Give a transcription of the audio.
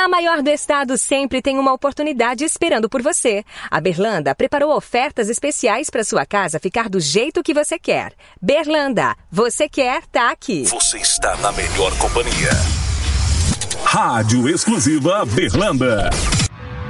A maior do estado sempre tem uma oportunidade esperando por você. A Berlanda preparou ofertas especiais para sua casa ficar do jeito que você quer. Berlanda, você quer, tá aqui. Você está na melhor companhia. Rádio Exclusiva Berlanda.